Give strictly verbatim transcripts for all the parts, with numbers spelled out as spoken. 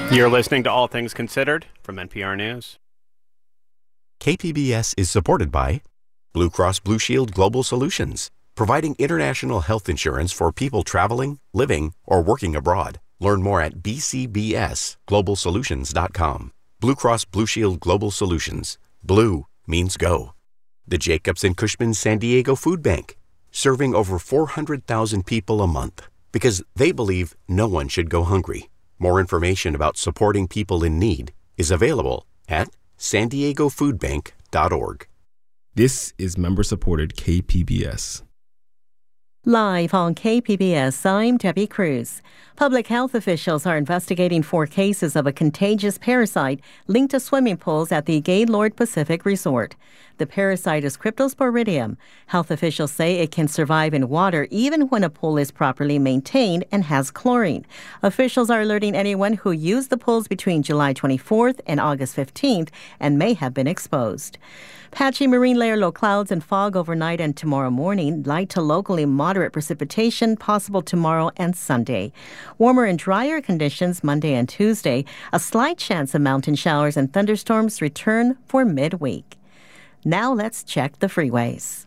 You're listening to All Things Considered from N P R News. K P B S is supported by Blue Cross Blue Shield Global Solutions, providing international health insurance for people traveling, living, or working abroad. Learn more at b c b s global solutions dot com. Blue Cross Blue Shield Global Solutions. Blue means go. The Jacobs and Cushman San Diego Food Bank, serving over four hundred thousand people a month because they believe no one should go hungry. More information about supporting people in need is available at san diego food bank dot org. This is member-supported K P B S. Live on K P B S, I'm Debbie Cruz. Public health officials are investigating four cases of a contagious parasite linked to swimming pools at the Gaylord Pacific Resort. The parasite is Cryptosporidium. Health officials say it can survive in water even when a pool is properly maintained and has chlorine. Officials are alerting anyone who used the pools between July twenty-fourth and August fifteenth and may have been exposed. Patchy marine layer low clouds and fog overnight and tomorrow morning. Light to locally moderate precipitation possible tomorrow and Sunday. Warmer and drier conditions Monday and Tuesday. A slight chance of mountain showers and thunderstorms return for midweek. Now let's check the freeways.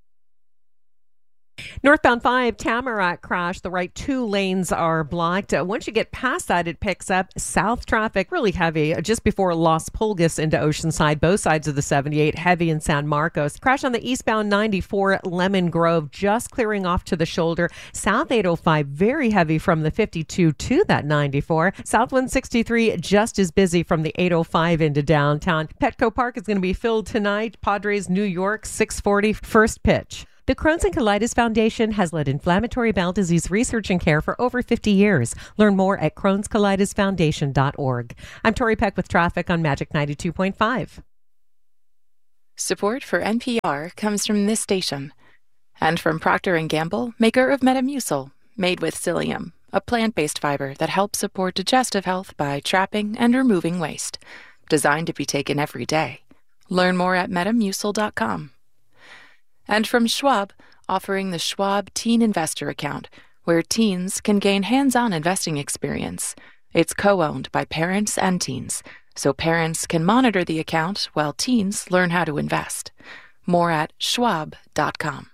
Northbound five, Tamarack crash. The right two lanes are blocked. Uh, once you get past that, it picks up. South traffic really heavy uh, just before Las Pulgas into Oceanside. Both sides of the seventy-eight heavy in San Marcos. Crash on the eastbound ninety-four, Lemon Grove, just clearing off to the shoulder. South eight oh five very heavy from the fifty-two to that ninety-four. South one sixty-three just as busy from the eight oh five into downtown. Petco Park is going to be filled tonight. Padres New York six forty first pitch. The Crohn's and Colitis Foundation has led inflammatory bowel disease research and care for over fifty years. Learn more at crohns colitis foundation dot org. I'm Tori Peck with traffic on Magic ninety-two point five. Support for N P R comes from this station and from Procter and Gamble, maker of Metamucil, made with psyllium, a plant-based fiber that helps support digestive health by trapping and removing waste. Designed to be taken every day. Learn more at metamucil dot com. And from Schwab, offering the Schwab Teen Investor Account, where teens can gain hands-on investing experience. It's co-owned by parents and teens, so parents can monitor the account while teens learn how to invest. More at schwab dot com.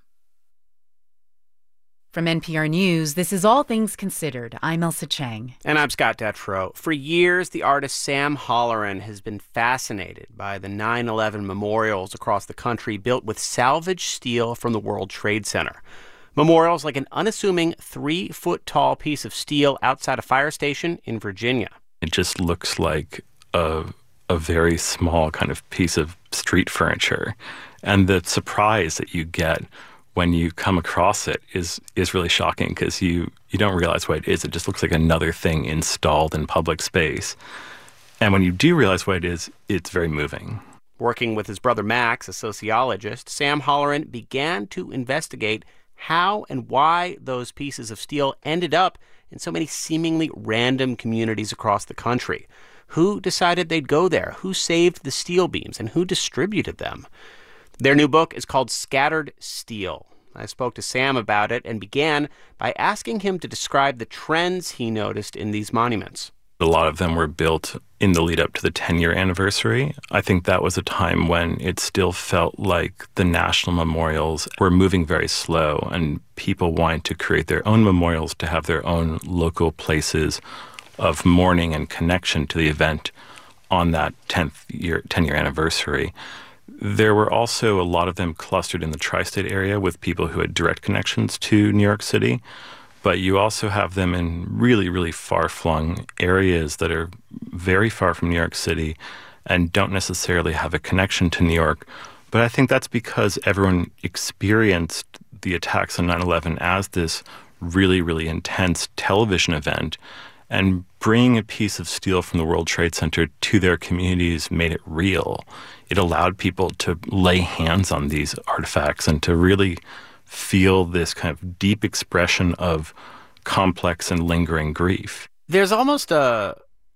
From N P R News, this is All Things Considered. I'm Elsa Chang. And I'm Scott Detrow. For years, the artist Sam Halloran has been fascinated by the nine eleven memorials across the country built with salvaged steel from the World Trade Center. Memorials like an unassuming three-foot-tall piece of steel outside a fire station in Virginia. It just looks like a, a very small kind of piece of street furniture. And the surprise that you get when you come across it is is really shocking because you, you don't realize what it is. It just looks like another thing installed in public space. And when you do realize what it is, it's very moving. Working with his brother Max, a sociologist, Sam Halloran began to investigate how and why those pieces of steel ended up in so many seemingly random communities across the country. Who decided they'd go there? Who saved the steel beams? And who distributed them? Their new book is called Scattered Steel. I spoke to Sam about it and began by asking him to describe the trends he noticed in these monuments. A lot of them were built in the lead up to the ten-year anniversary. I think that was a time when it still felt like the national memorials were moving very slow and people wanted to create their own memorials to have their own local places of mourning and connection to the event on that tenth year, ten-year anniversary. There were also a lot of them clustered in the tri-state area with people who had direct connections to New York City. But you also have them in really, really far-flung areas that are very far from New York City and don't necessarily have a connection to New York. But I think that's because everyone experienced the attacks on nine eleven as this really, really intense television event. And bringing a piece of steel from the World Trade Center to their communities made it real. It allowed people to lay hands on these artifacts and to really feel this kind of deep expression of complex and lingering grief. There's almost a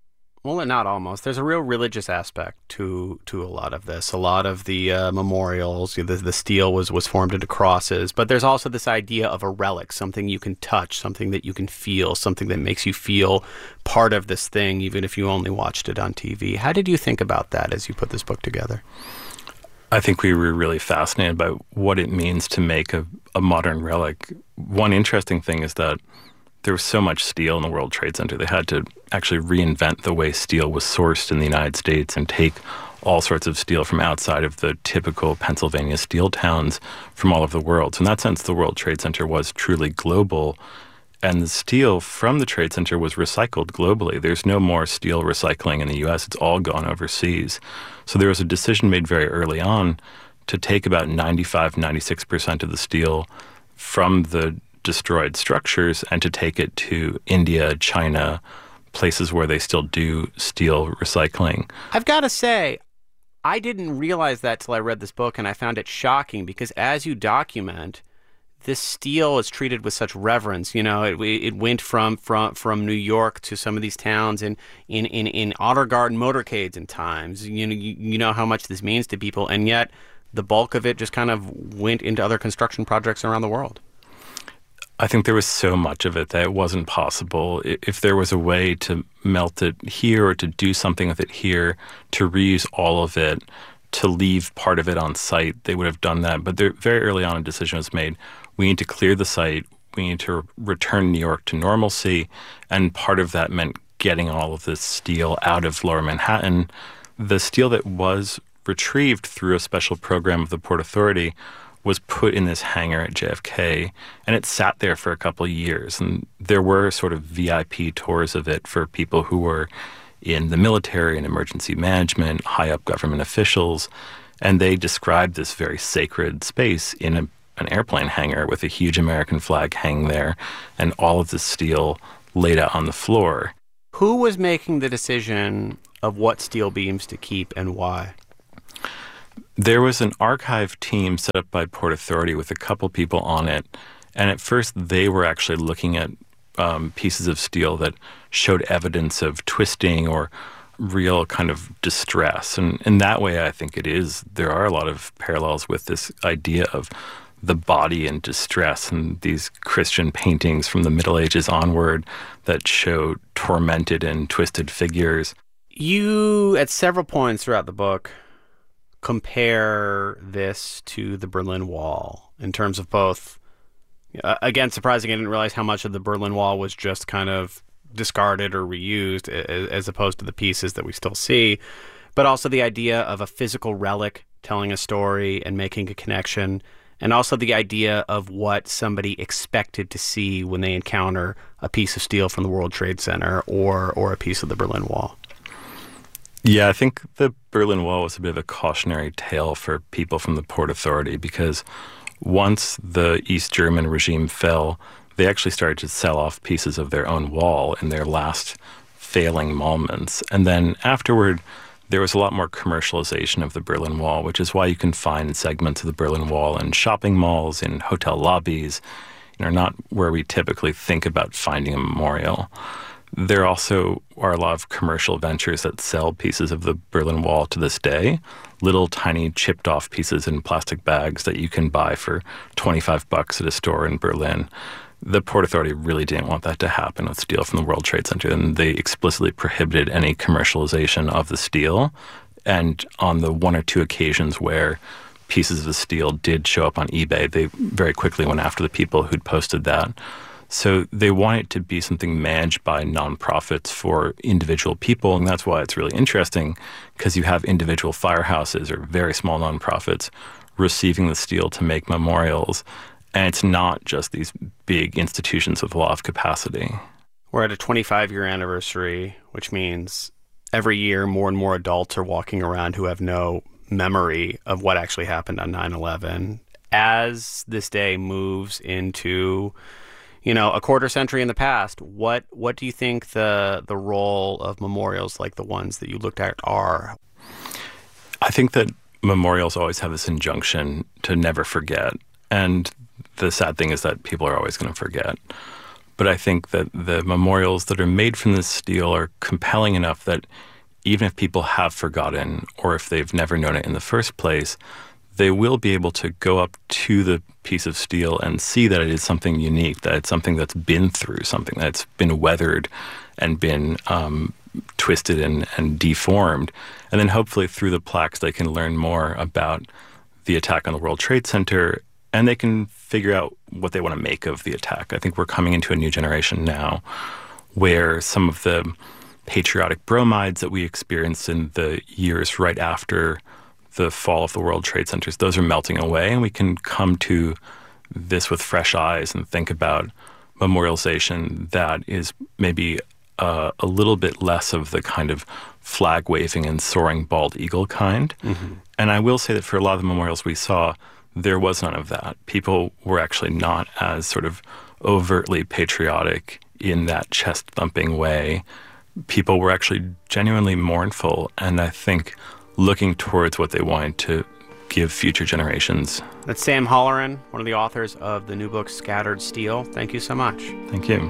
Well, not almost. There's a real religious aspect to to a lot of this. A lot of the uh, memorials, the, the steel was, was formed into crosses, but there's also this idea of a relic, something you can touch, something that you can feel, something that makes you feel part of this thing, even if you only watched it on T V. How did you think about that as you put this book together? I think we were really fascinated by what it means to make a, a modern relic. One interesting thing is that there was so much steel in the World Trade Center, they had to actually reinvent the way steel was sourced in the United States and take all sorts of steel from outside of the typical Pennsylvania steel towns from all over the world. So in that sense, the World Trade Center was truly global, and the steel from the Trade Center was recycled globally. There's no more steel recycling in the U S. It's all gone overseas. So there was a decision made very early on to take about ninety-five, ninety-six percent of the steel from the destroyed structures and to take it to India, China, places where they still do steel recycling. I've got to say, I didn't realize that till I read this book, and I found it shocking because as you document, this steel is treated with such reverence. You know, it it went from from from New York to some of these towns in in in, in Otter Garden motorcades in times. You know, you, you know how much this means to people, and yet the bulk of it just kind of went into other construction projects around the world. I think there was so much of it that it wasn't possible. If there was a way to melt it here or to do something with it here, to reuse all of it, to leave part of it on site, they would have done that. But there, very early on, a decision was made. We need to clear the site. We need to return New York to normalcy. And part of that meant getting all of this steel out of Lower Manhattan. The steel that was retrieved through a special program of the Port Authority was put in this hangar at J F K, and it sat there for a couple of years. And there were sort of V I P tours of it for people who were in the military and emergency management, high-up government officials, and they described this very sacred space in a, an airplane hangar with a huge American flag hanging there and all of this steel laid out on the floor. Who was making the decision of what steel beams to keep and why? There was an archive team set up by Port Authority with a couple people on it, and at first they were actually looking at um, pieces of steel that showed evidence of twisting or real kind of distress. And in that way, I think it is, there are a lot of parallels with this idea of the body in distress and these Christian paintings from the Middle Ages onward that show tormented and twisted figures. You, at several points throughout the book, compare this to the Berlin Wall in terms of both, uh, again, surprising, I didn't realize how much of the Berlin Wall was just kind of discarded or reused as, as opposed to the pieces that we still see, but also the idea of a physical relic telling a story and making a connection, and also the idea of what somebody expected to see when they encounter a piece of steel from the World Trade Center or or a piece of the Berlin Wall. Yeah, I think the Berlin Wall was a bit of a cautionary tale for people from the Port Authority because once the East German regime fell, they actually started to sell off pieces of their own wall in their last failing moments. And then afterward, there was a lot more commercialization of the Berlin Wall, which is why you can find segments of the Berlin Wall in shopping malls, in hotel lobbies, you know, not where we typically think about finding a memorial. There also are a lot of commercial ventures that sell pieces of the Berlin Wall to this day, little tiny chipped off pieces in plastic bags that you can buy for twenty-five bucks at a store in Berlin. The Port Authority really didn't want that to happen with steel from the World Trade Center, and they explicitly prohibited any commercialization of the steel. And on the one or two occasions where pieces of the steel did show up on eBay, they very quickly went after the people who'd posted that. So they want it to be something managed by nonprofits for individual people, and that's why it's really interesting, because you have individual firehouses or very small nonprofits receiving the steel to make memorials, and it's not just these big institutions with a lot of capacity. We're at a twenty-five-year anniversary, which means every year more and more adults are walking around who have no memory of what actually happened on nine eleven. As this day moves into, you know, a quarter century in the past, what what do you think the the role of memorials like the ones that you looked at are? I think that memorials always have this injunction to never forget. And the sad thing is that people are always going to forget. But I think that the memorials that are made from this steel are compelling enough that even if people have forgotten or if they've never known it in the first place, they will be able to go up to the piece of steel and see that it is something unique, that it's something that's been through something, that's been weathered and been um, twisted and, and deformed. And then hopefully through the plaques they can learn more about the attack on the World Trade Center, and they can figure out what they want to make of the attack. I think we're coming into a new generation now where some of the patriotic bromides that we experienced in the years right after the fall of the World Trade Centers, those are melting away, and we can come to this with fresh eyes and think about memorialization that is maybe uh, a little bit less of the kind of flag-waving and soaring bald eagle kind. Mm-hmm. And I will say that for a lot of the memorials we saw, there was none of that. People were actually not as sort of overtly patriotic in that chest-thumping way. People were actually genuinely mournful, and I think looking towards what they wanted to give future generations. That's Sam Halloran, one of the authors of the new book, Scattered Steel. Thank you so much. Thank you.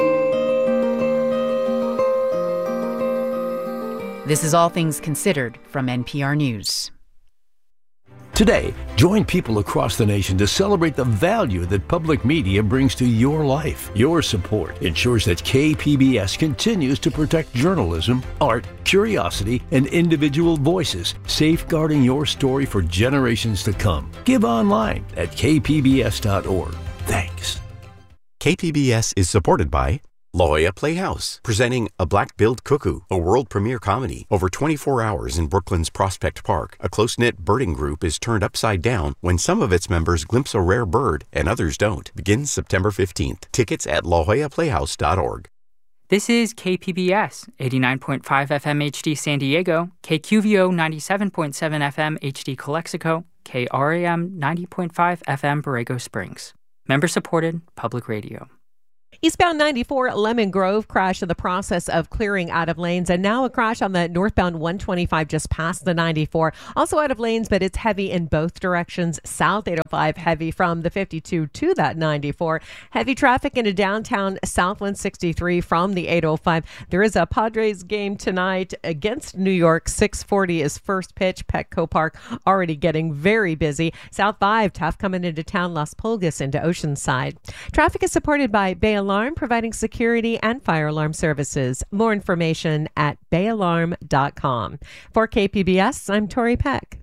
This is All Things Considered from N P R News. Today, join people across the nation to celebrate the value that public media brings to your life. Your support ensures that K P B S continues to protect journalism, art, curiosity, and individual voices, safeguarding your story for generations to come. Give online at k p b s dot org. Thanks. K P B S is supported by La Jolla Playhouse, presenting A Black-Billed Cuckoo, a world premiere comedy. Over twenty-four hours in Brooklyn's Prospect Park, a close-knit birding group is turned upside down when some of its members glimpse a rare bird and others don't. Begins September fifteenth. Tickets at la jolla playhouse dot org. This is K P B S, eighty-nine point five F M H D San Diego, K Q V O ninety-seven point seven F M H D Calexico, K R A M ninety point five F M Borrego Springs. Member-supported public radio. Eastbound ninety-four Lemon Grove crash in the process of clearing out of lanes, and now a crash on the northbound one twenty-five just past the ninety-four. Also out of lanes, but it's heavy in both directions. South eight oh five heavy from the fifty-two to that ninety-four. Heavy traffic into downtown South one sixty-three from the eight oh five. There is a Padres game tonight against New York. six forty is first pitch. Petco Park already getting very busy. South five tough coming into town. Las Pulgas into Oceanside. Traffic is supported by Bay Alarm, providing security and fire alarm services. More information at bay alarm dot com. For K P B S, I'm Tori Peck.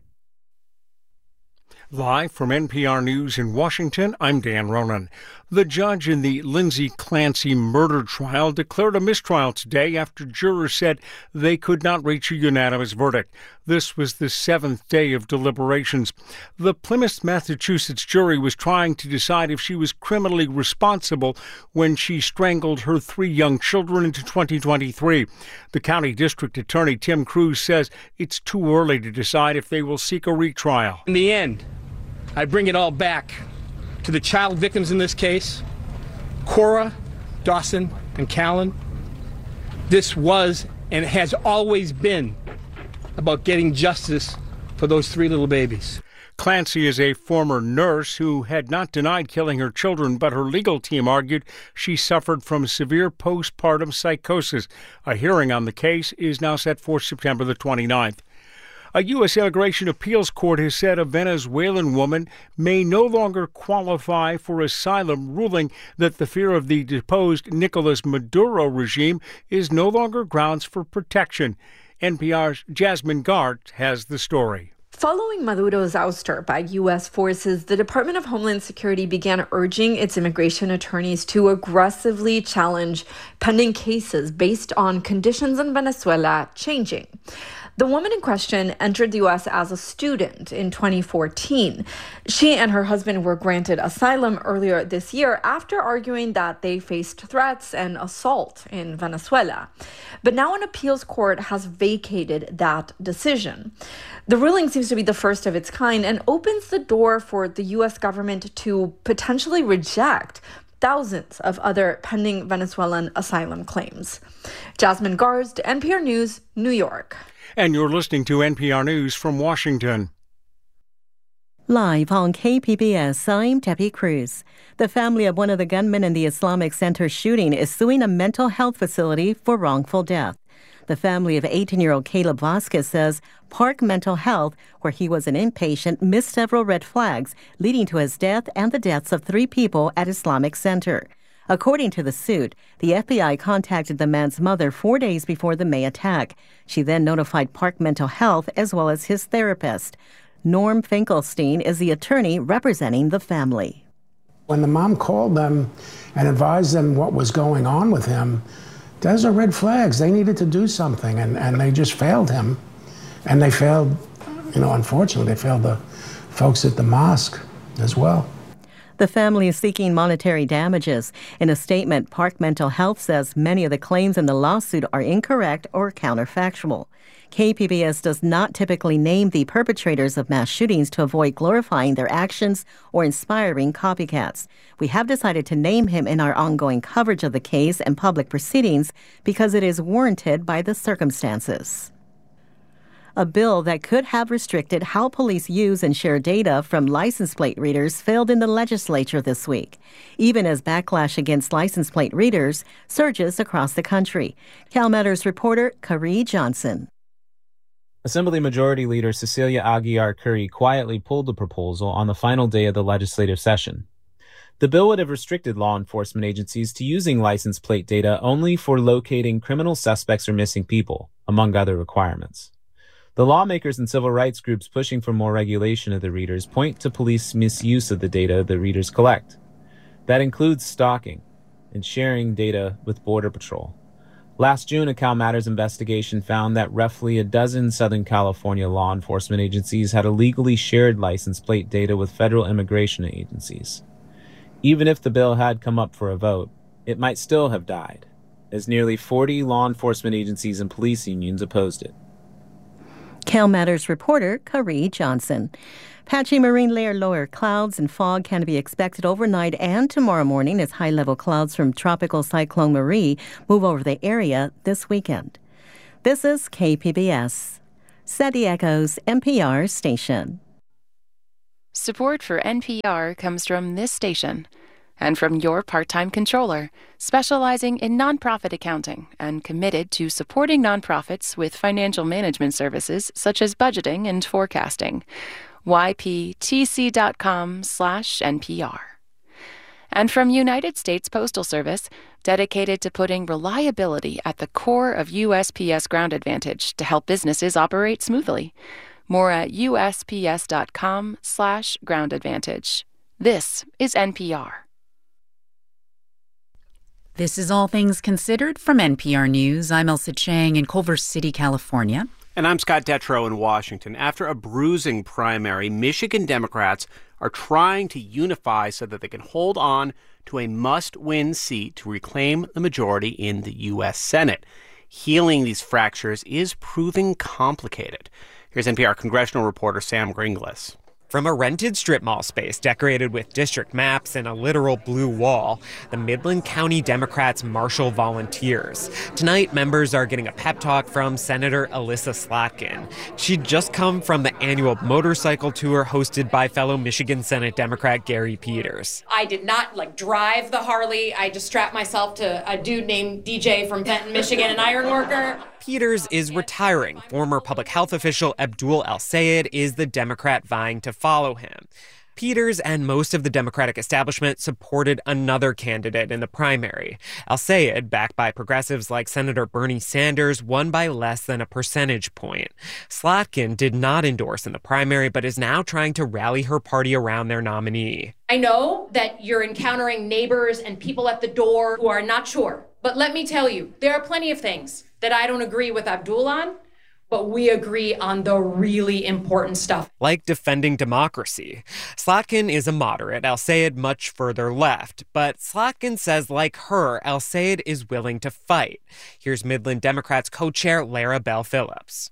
Live from N P R News in Washington, I'm Dan Ronan. The judge in the Lindsay Clancy murder trial declared a mistrial today after jurors said they could not reach a unanimous verdict. This was the seventh day of deliberations. The Plymouth, Massachusetts jury was trying to decide if she was criminally responsible when she strangled her three young children into twenty twenty-three. The county district attorney, Tim Cruz, says it's too early to decide if they will seek a retrial. In the end, I bring it all back to the child victims in this case, Cora, Dawson, and Callan. This was and has always been about getting justice for those three little babies. Clancy is a former nurse who had not denied killing her children, but her legal team argued she suffered from severe postpartum psychosis. A hearing on the case is now set for September the twenty-ninth. A U S Immigration Appeals Court has said a Venezuelan woman may no longer qualify for asylum, ruling that the fear of the deposed Nicolas Maduro regime is no longer grounds for protection. N P R's Jasmine Gart has the story. Following Maduro's ouster by U S forces, the Department of Homeland Security began urging its immigration attorneys to aggressively challenge pending cases based on conditions in Venezuela changing. The woman in question entered the U S as a student in twenty fourteen. She and her husband were granted asylum earlier this year after arguing that they faced threats and assault in Venezuela. But now an appeals court has vacated that decision. The ruling seems to be the first of its kind and opens the door for the U S government to potentially reject thousands of other pending Venezuelan asylum claims. Jasmine Garst, N P R News, New York. And you're listening to N P R News from Washington. Live on K P B S, I'm Debbie Cruz. The family of one of the gunmen in the Islamic Center shooting is suing a mental health facility for wrongful death. The family of eighteen-year-old Caleb Vasquez says Park Mental Health, where he was an inpatient, missed several red flags, leading to his death and the deaths of three people at Islamic Center. According to the suit, the F B I contacted the man's mother four days before the May attack. She then notified Park Mental Health as well as his therapist. Norm Finkelstein is the attorney representing the family. When the mom called them and advised them what was going on with him, those are red flags. They needed to do something, and, and they just failed him. And they failed, you know, unfortunately, they failed the folks at the mosque as well. The family is seeking monetary damages. In a statement, Park Mental Health says many of the claims in the lawsuit are incorrect or counterfactual. K P B S does not typically name the perpetrators of mass shootings to avoid glorifying their actions or inspiring copycats. We have decided to name him in our ongoing coverage of the case and public proceedings because it is warranted by the circumstances. A bill that could have restricted how police use and share data from license plate readers failed in the legislature this week, even as backlash against license plate readers surges across the country. CalMatters reporter Kari Johnson. Assembly Majority Leader Cecilia Aguiar Curry quietly pulled the proposal on the final day of the legislative session. The bill would have restricted law enforcement agencies to using license plate data only for locating criminal suspects or missing people, among other requirements. The lawmakers and civil rights groups pushing for more regulation of the readers point to police misuse of the data the readers collect. That includes stalking and sharing data with Border Patrol. Last June, a CalMatters investigation found that roughly a dozen Southern California law enforcement agencies had illegally shared license plate data with federal immigration agencies. Even if the bill had come up for a vote, it might still have died, as nearly forty law enforcement agencies and police unions opposed it. CalMatters reporter Kari Johnson. Patchy marine layer lower clouds and fog can be expected overnight and tomorrow morning as high-level clouds from Tropical Cyclone Marie move over the area this weekend. This is K P B S, San Diego's N P R station. Support for N P R comes from this station and from your part-time controller, specializing in nonprofit accounting and committed to supporting nonprofits with financial management services such as budgeting and forecasting. Y P T C dot com slash N P R. And from United States Postal Service, dedicated to putting reliability at the core of U S P S Ground Advantage to help businesses operate smoothly. More at U S P S dot com slash Ground Advantage. This is N P R. This is All Things Considered from N P R News. I'm Elsa Chang in Culver City, California. And I'm Scott Detrow in Washington. After a bruising primary, Michigan Democrats are trying to unify so that they can hold on to a must-win seat to reclaim the majority in the U S Senate. Healing these fractures is proving complicated. Here's N P R congressional reporter Sam Gringlas. From a rented strip mall space decorated with district maps and a literal blue wall, the Midland County Democrats marshal volunteers. Tonight, members are getting a pep talk from Senator Elissa Slotkin. She'd just come from the annual motorcycle tour hosted by fellow Michigan Senate Democrat Gary Peters. I did not like drive the Harley. I just strapped myself to a dude named D J from Benton, Michigan, an iron worker. Peters is retiring. Former public health official Abdul El-Sayed is the Democrat vying to follow him. Peters and most of the Democratic establishment supported another candidate in the primary. El-Sayed, backed by progressives like Senator Bernie Sanders, won by less than a percentage point. Slotkin did not endorse in the primary, but is now trying to rally her party around their nominee. I know that you're encountering neighbors and people at the door who are not sure. But let me tell you, there are plenty of things that I don't agree with Abdul on, but we agree on the really important stuff. Like defending democracy. Slotkin is a moderate, El-Sayed much further left. But Slotkin says, like her, El-Sayed is willing to fight. Here's Midland Democrats co-chair Lara Bell Phillips.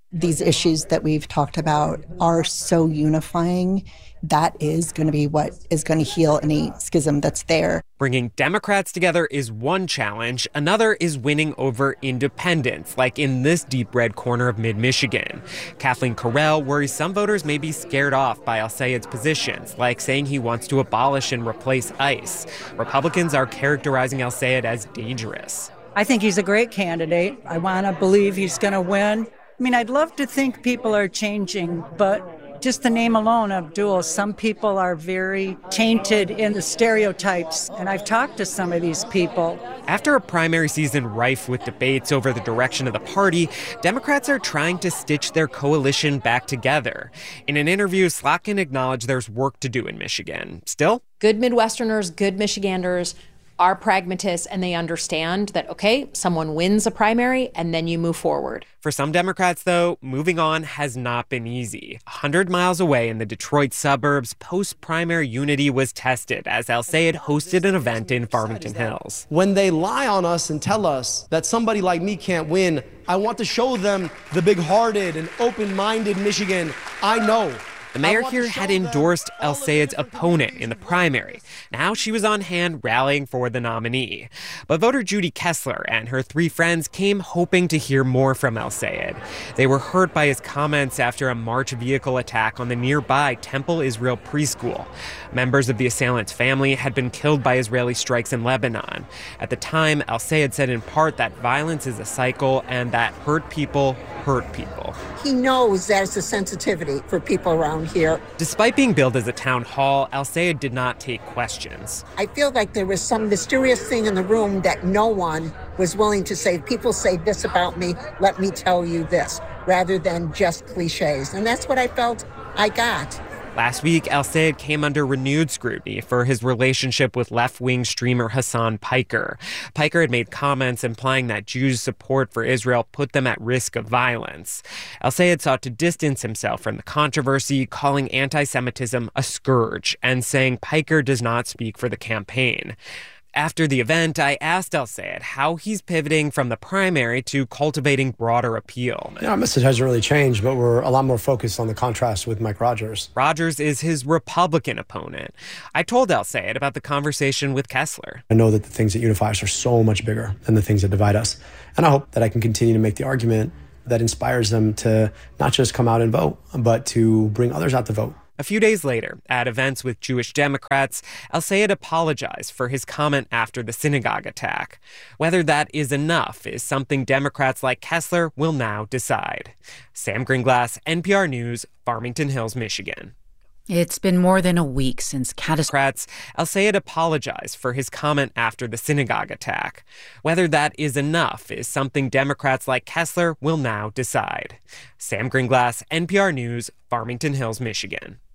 these issues that we've talked about are so unifying. That is going to be what is going to heal any schism that's there. Bringing Democrats together is one challenge. Another is winning over independents, like in this deep red corner of mid-Michigan. Kathleen Carell worries some voters may be scared off by Al-Sayed's positions, like saying he wants to abolish and replace ICE. Republicans are characterizing Al-Sayed as dangerous. I think he's a great candidate. I want to believe he's going to win. I mean, I'd love to think people are changing, but just the name alone, Abdul, some people are very tainted in the stereotypes, and I've talked to some of these people. After a primary season rife with debates over the direction of the party, Democrats are trying to stitch their coalition back together. In an interview, Slotkin acknowledged there's work to do in Michigan. Still, good Midwesterners, good Michiganders are pragmatists, and they understand that, okay, someone wins a primary and then you move forward. For some Democrats, though, moving on has not been easy. one hundred miles away in the Detroit suburbs, post-primary unity was tested as Al-Sayed hosted an event in Farmington Hills. When they lie on us and tell us that somebody like me can't win, I want to show them the big-hearted and open-minded Michigan I know. The mayor here had endorsed Al-Sayed's opponent in the primary. Now she was on hand rallying for the nominee. But voter Judy Kessler and her three friends came hoping to hear more from Al-Sayed. They were hurt by his comments after a March vehicle attack on the nearby Temple Israel preschool. Members of the assailant's family had been killed by Israeli strikes in Lebanon. At the time, Al-Sayed said in part that violence is a cycle and that hurt people hurt people. He knows there's a sensitivity for people around here. Despite being billed as a town hall, Al-Sayed did not take questions. I feel like there was some mysterious thing in the room that no one was willing to say. People say this about me, let me tell you this, rather than just cliches. And that's what I felt I got. Last week, Al-Sayed came under renewed scrutiny for his relationship with left-wing streamer Hassan Piker. Piker had made comments implying that Jews' support for Israel put them at risk of violence. Al-Sayed sought to distance himself from the controversy, calling anti-Semitism a scourge and saying Piker does not speak for the campaign. After the event, I asked Al-Sayed how he's pivoting from the primary to cultivating broader appeal. Yeah, our message hasn't really changed, but we're a lot more focused on the contrast with Mike Rogers. Rogers is his Republican opponent. I told Al-Sayed about the conversation with Kessler. I know that the things that unify us are so much bigger than the things that divide us. And I hope that I can continue to make the argument that inspires them to not just come out and vote, but to bring others out to vote. A few days later, at events with Jewish Democrats, Al-Sayed apologized for his comment after the synagogue attack. Whether that is enough is something Democrats like Kessler will now decide. Sam Gringlass, N P R News, Farmington Hills, Michigan. It's been more than a week since Democrats, Al-Sayed apologized for his comment after the synagogue attack. Whether that is enough is something Democrats like Kessler will now decide. Sam Gringlass, N P R News, Farmington Hills, Michigan.